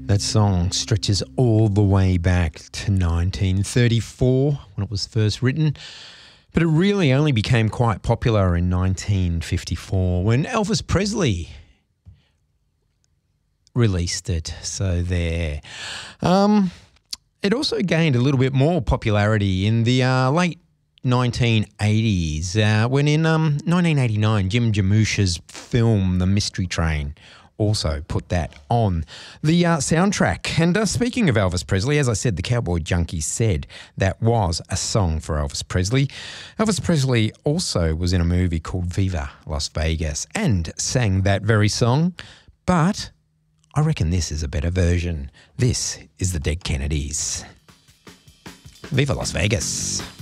That song stretches all the way back to 1934 when it was first written, but it really only became quite popular in 1954 when Elvis Presley released it. So there. It also gained a little bit more popularity in the late 1980s when in 1989 Jim Jarmusch's film The Mystery Train also put that on the soundtrack. And speaking of Elvis Presley, as I said, the Cowboy Junkie said that was a song for Elvis Presley. Elvis Presley also was in a movie called Viva Las Vegas and sang that very song, but I reckon this is a better version. This is the Dead Kennedys. Viva Las Vegas.